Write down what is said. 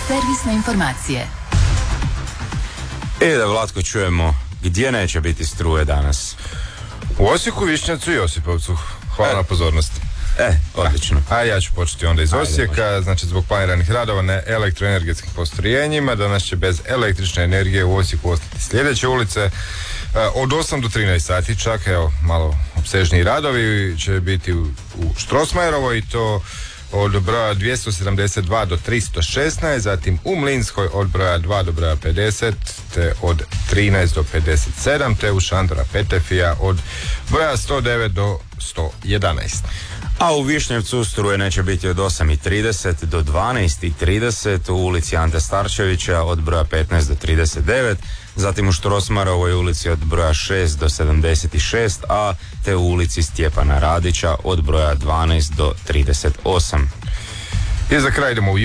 Servisne informacije. Da Vlatko čujemo gdje neće biti struje danas. U Osijeku, Višnjacu i Josipovcu. Hvala na pozornosti. Odlično. A ja ću početi onda iz Osijeka. Znači, zbog planiranih radova na elektroenergetskim postrojenjima danas će bez električne energije u Osijeku ostati sljedeće ulice. Od 8 do 13 sati čak, evo, malo opsežniji radovi će biti u Strossmayerovoj i to od broja 272 do 316, zatim u Mlinskoj od broja 2 do broja 50, te od 13 do 57, te u Šandora Petefija od broja 109 do 111. A u Višnjevcu struje neće biti od 8:30 do 12:30, u ulici Ante Starčevića od broja 15 do 39, zatim u Strossmayerovoj ulici od broja 6 do 76, a te u ulici Stjepana Radića od broja 12 do 38. I za kraj idemo u